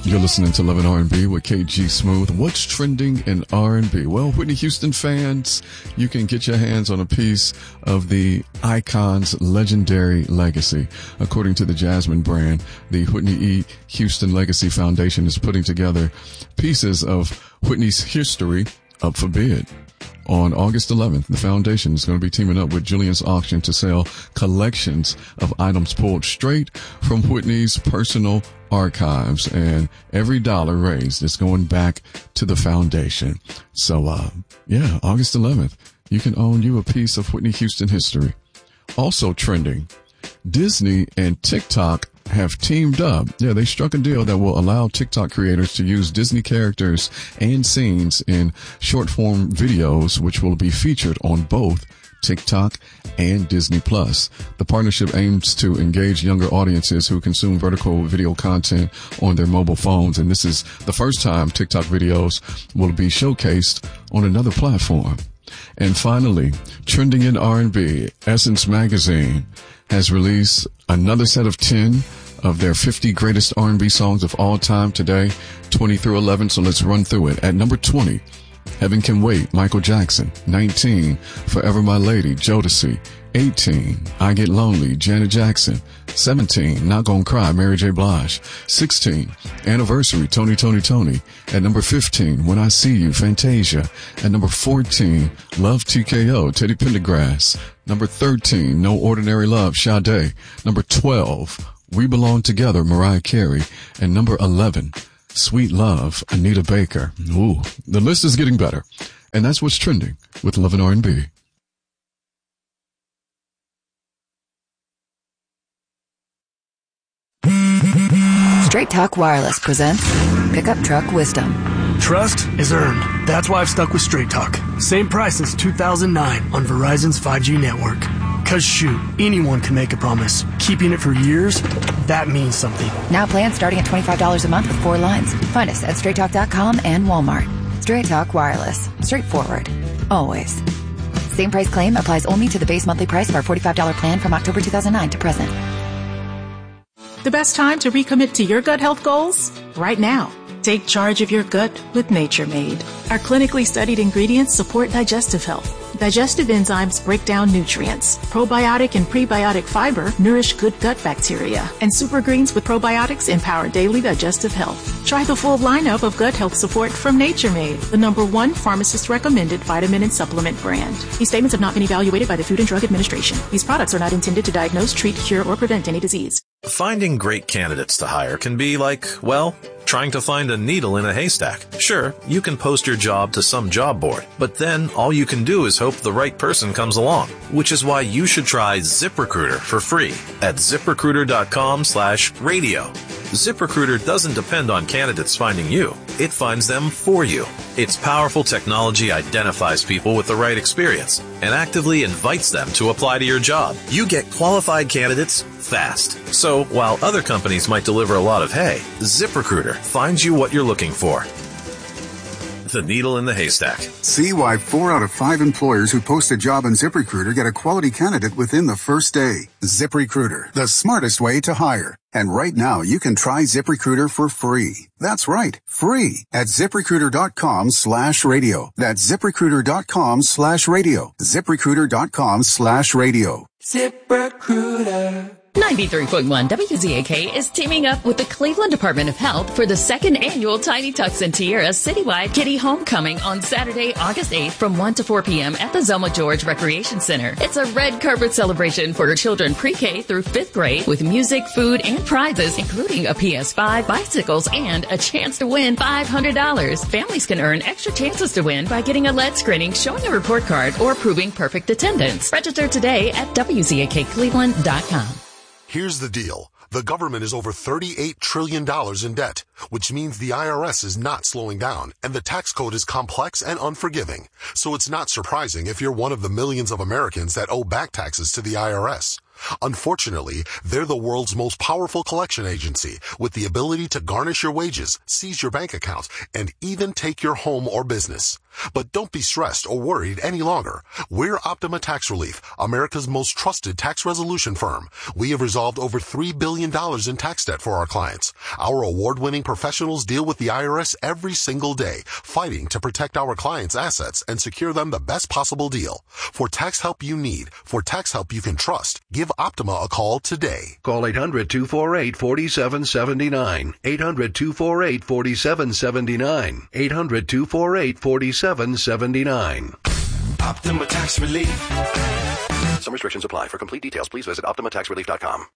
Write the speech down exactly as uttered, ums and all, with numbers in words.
You're listening to Love and R and B with K G Smooth. What's trending in R and B? Well, Whitney Houston fans, you can get your hands on a piece of the icon's legendary legacy. According to the Jasmine brand, the Whitney E. Houston Legacy Foundation is putting together pieces of Whitney's history up for bid. On August eleventh, the foundation is going to be teaming up with Julian's Auction to sell collections of items pulled straight from Whitney's personal archives, and every dollar raised is going back to the foundation. So, uh, yeah, August eleventh, you can own you a piece of Whitney Houston history. Also trending, Disney and TikTok have teamed up. Yeah, they struck a deal that will allow TikTok creators to use Disney characters and scenes in short form videos, which will be featured on both TikTok and Disney Plus. The partnership aims to engage younger audiences who consume vertical video content on their mobile phones, and this is the first time TikTok videos will be showcased on another platform. And finally, trending in R and B, Essence Magazine has released another set of ten of their fifty greatest R and B songs of all time today, twenty through eleven. So let's run through it. At number twenty, Heaven Can Wait, Michael Jackson. nineteen, Forever My Lady, Jodeci. eighteen, I Get Lonely, Janet Jackson. seventeen, Not Gonna Cry, Mary J. Blige. sixteen, Anniversary, Tony, Tony, Tony. At number fifteen, When I See You, Fantasia. At number fourteen, Love T K O, Teddy Pendergrass. Number thirteen, No Ordinary Love, Sade. Number twelve, We Belong Together, Mariah Carey. And number eleven, Sweet Love, Anita Baker. Ooh, the list is getting better. And that's what's trending with Love and R and B. Straight Talk Wireless presents Pickup Truck Wisdom. Trust is earned. That's why I've stuck with Straight Talk. Same price since two thousand nine on Verizon's five G network. Cause shoot, anyone can make a promise. Keeping it for years, that means something. Now plans starting at twenty-five dollars a month with four lines. Find us at straight talk dot com and Walmart. Straight Talk Wireless. Straightforward. Always. Same price claim applies only to the base monthly price of our forty-five dollars plan from October two thousand nine to present. The best time to recommit to your gut health goals? Right now. Take charge of your gut with Nature Made. Our clinically studied ingredients support digestive health. Digestive enzymes break down nutrients. Probiotic and prebiotic fiber nourish good gut bacteria. And super greens with probiotics empower daily digestive health. Try the full lineup of gut health support from Nature Made, the number one pharmacist-recommended vitamin and supplement brand. These statements have not been evaluated by the Food and Drug Administration. These products are not intended to diagnose, treat, cure, or prevent any disease. Finding great candidates to hire can be like, well, trying to find a needle in a haystack. Sure, you can post your job to some job board, but then all you can do is hope the right person comes along, which is why you should try ZipRecruiter for free at ZipRecruiter.com slash radio. ZipRecruiter doesn't depend on candidates finding you. It finds them for you. Its powerful technology identifies people with the right experience and actively invites them to apply to your job. You get qualified candidates fast. So while other companies might deliver a lot of hay, ZipRecruiter finds you what you're looking for. The needle in the haystack. See why four out of five employers who post a job on ZipRecruiter get a quality candidate within the first day. ZipRecruiter, the smartest way to hire. And right now, you can try ZipRecruiter for free. That's right, free at ZipRecruiter.com slash radio. That's ZipRecruiter.com slash radio. ZipRecruiter.com slash radio. ZipRecruiter. ninety-three point one W Z A K is teaming up with the Cleveland Department of Health for the second annual Tiny Tucks and Tiaras Citywide Kitty Homecoming on Saturday, August eighth from one to four p.m. at the Zelma George Recreation Center. It's a red carpet celebration for children pre-K through fifth grade with music, food, and prizes, including a P S five, bicycles, and a chance to win five hundred dollars. Families can earn extra chances to win by getting a lead screening, showing a report card, or proving perfect attendance. Register today at W Z A K Cleveland dot com. Here's the deal. The government is over thirty-eight trillion dollars in debt, which means the I R S is not slowing down, and the tax code is complex and unforgiving. So it's not surprising if you're one of the millions of Americans that owe back taxes to the I R S. Unfortunately, they're the world's most powerful collection agency with the ability to garnish your wages, seize your bank account, and even take your home or business. But don't be stressed or worried any longer. We're Optima Tax Relief, America's most trusted tax resolution firm. We have resolved over three billion dollars in tax debt for our clients. Our award-winning professionals deal with the I R S every single day, fighting to protect our clients' assets and secure them the best possible deal. For tax help you need, for tax help you can trust, give Optima a call today. Call eight hundred, two four eight, four seven seven nine. eight hundred, two four eight, four seven seven nine. eight hundred, two four eight, four seven seven nine. Optima Tax Relief. Some restrictions apply. For complete details, please visit Optima Tax Relief dot com.